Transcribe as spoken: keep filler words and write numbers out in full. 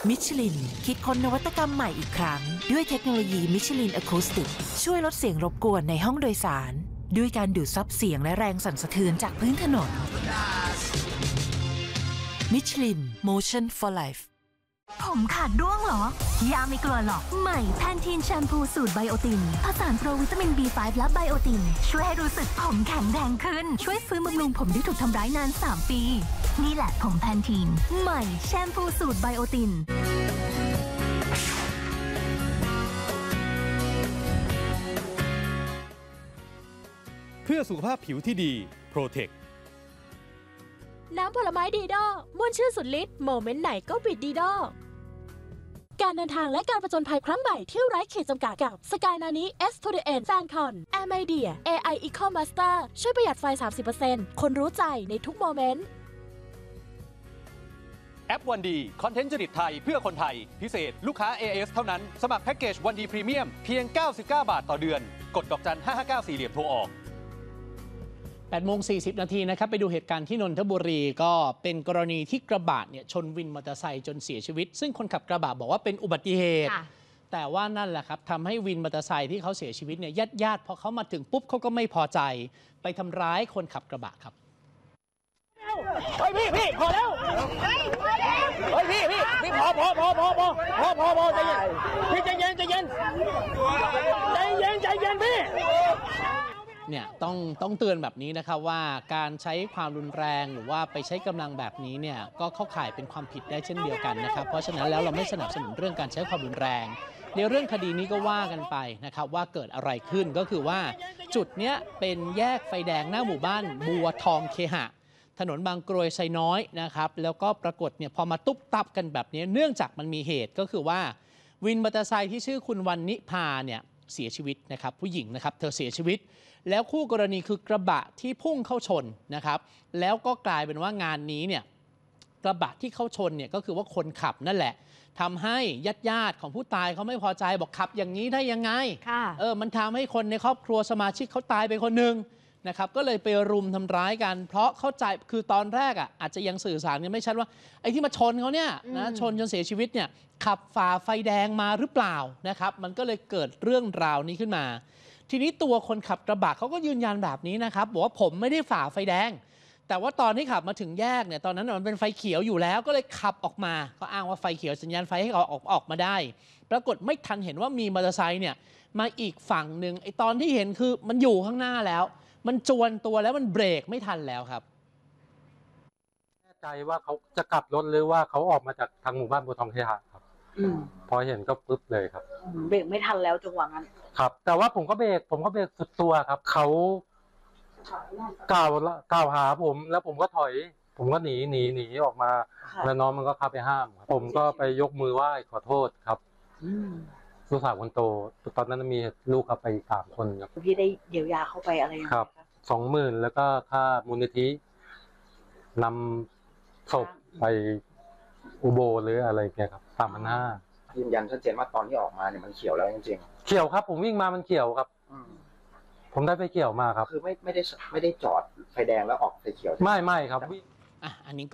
มิชลินคิดค้นนวัตกรรมใหม่อีกครั้งด้วยเทคโนโลยีมิชลินอะคูสติกช่วยลดเสียงรบกวนในห้องโดยสารด้วยการดูดซับเสียงและแรงสั่นสะเทือนจากพื้นถนนมิชลิน Motion for Life ผมขาดร่วงเหรอยาไม่กลัวหรอกใหม่แพนทีนแชมพูสูตรไบโอตินผสานโปรวิตามิน บี ไฟว์ และไบโอตินช่วยให้รู้สึกผมแข็งแรงขึ้นช่วยฟื้นบำรุงผมที่ถูกทำร้ายนานสามปีนี่แหละผมแพนทีนใหม่แชมพูสูตรไบโอตินเพื่อสุขภาพผิวที่ดีโปรเทคน้ำผลไม้ดีดอม่วนชื่นสุดฤทธิ์โมเมนต์ไหนก็บิดดีดอการเดินทางและการประจนภัยครั้งใหม่ที่ไร้ขีดจำกัดกับ Sky Nani S to the End FanCon Air Media เอ ไอ Eco Master ช่วยประหยัดไฟ สามสิบเปอร์เซ็นต์ คนรู้ใจในทุกโมเมนต์แอปวันดีคอนเทนต์จริตไทยเพื่อคนไทยพิเศษลูกค้า เอ เอส เท่านั้นสมัครแพ็กเกจวันดีพรีเมียมเพียงเก้าสิบเก้าบาทต่อเดือนกดดอกจันห้าห้าเก้าสี่เหลี่ยมโทรออกแปดโมงสี่สิบนาทีนะครับไปดูเหตุการณ์ที่นนทบุรีก็เป็นกรณีที่กระบะเนี่ยชนวินมอเตอร์ไซค์จนเสียชีวิตซึ่งคนขับกระบะบอกว่าเป็นอุบัติเหตุแต่ว่านั่นแหละครับทำให้วินมอเตอร์ไซค์ที่เขาเสียชีวิตเนี่ยญาติญาติพอเขามาถึงปุ๊บเขาก็ไม่พอใจไปทำร้ายคนขับกระบะครับเฮ้ยพี่พี่พอแล้วเฮ้ยพี่พี่พี่พอพอพอพอพอพอพอพอใจเย็นพี่ใจเย็นใจเย็นใจเย็นใจเย็นพี่เนี่ยต้องต้องเตือนแบบนี้นะครับว่าการใช้ความรุนแรงหรือว่าไปใช้กำลังแบบนี้เนี่ยก็เข้าข่ายเป็นความผิดได้เช่นเดียวกันนะครับเพราะฉะนั้นแล้วเราไม่สนับสนุนเรื่องการใช้ความรุนแรงในเรื่องคดีนี้ก็ว่ากันไปนะครับว่าเกิดอะไรขึ้นก็คือว่าจุดเนี้ยเป็นแยกไฟแดงหน้าหมู่บ้านบัวทองเคหะถนนบางกรวยไซน้อยนะครับแล้วก็ปรากฏเนี่ยพอมาตุ๊บตับกันแบบนี้เนื่องจากมันมีเหตุก็คือว่าวินมอเตอร์ไซค์ที่ชื่อคุณวันนิพาเนี่ยเสียชีวิตนะครับผู้หญิงนะครับเธอเสียชีวิตแล้วคู่กรณีคือกระบะที่พุ่งเข้าชนนะครับแล้วก็กลายเป็นว่างานนี้เนี่ยกระบะที่เข้าชนเนี่ยก็คือว่าคนขับนั่นแหละทำให้ญาติญาติของผู้ตายเขาไม่พอใจบอกขับอย่างนี้ได้ยังไงเออมันทำให้คนในครอบครัวสมาชิกเขาตายไปคนหนึ่งนะครับก็เลยไปรุมทำร้ายกันเพราะเข้าใจคือตอนแรกอ่ะอาจจะยังสื่อสารกันไม่ชัดว่าไอ้ที่มาชนเขาเนี่ยนะชนจนเสียชีวิตเนี่ยขับฝ่าไฟแดงมาหรือเปล่านะครับมันก็เลยเกิดเรื่องราวนี้ขึ้นมาทีนี้ตัวคนขับกระบะเขาก็ยืนยันแบบนี้นะครับบอกว่าผมไม่ได้ฝ่าไฟแดงแต่ว่าตอนที่ขับมาถึงแยกเนี่ยตอนนั้นมันเป็นไฟเขียวอยู่แล้วก็เลยขับออกมาก็อ้างว่าไฟเขียวสัญญาณไฟให้เขาออกออกมาได้ปรากฏไม่ทันเห็นว่ามีมอเตอร์ไซค์เนี่ยมาอีกฝั่งหนึ่งไอ้ตอนที่เห็นคือมันอยู่ข้างหน้าแล้วมันจวนตัวแล้วมันเบรกไม่ทันแล้วครับแน่ใจว่าเขาจะกลับรถหรือว่าเขาออกมาจากทางหมู่บ้านบัวทองเคหะครับพอเห็นก็ปึ๊บเลยครับเบรกไม่ทันแล้วจังหวะนั้นครับแต่ว่าผมก็เบรกผมก็เบรกสุดตัวครับเขากล่าวกล่าวหาผมแล้วผมก็ถอยผมก็หนีหนีหนีออกมาแล้วน้องมันก็เข้าไปห้ามผมก็ไปยกมือไหว้ขอโทษครับลูกสาวคนโตตอนนั้นมีลูกเขาไปสามคนครับพี่ได้เยียวยาเข้าไปอะไรอย่างเงี้ยครับสองหมื่นแล้วก็ค่ามูลนิธินำศพไปอุโบหรืออะไรเงี้ยครับสามพันห้ายืนยันชัดเจนว่าตอนที่ออกมาเนี่ยมันเขียวแล้วจริงๆเขียวครับผมวิ่งมามันเขียวครับผมได้ไปเขียวมาครับคือไม่ไม่ได้ไม่ได้จอดไฟแดงแล้วออกไฟเขียวไม่ไม่ครับอ่ะอันนี้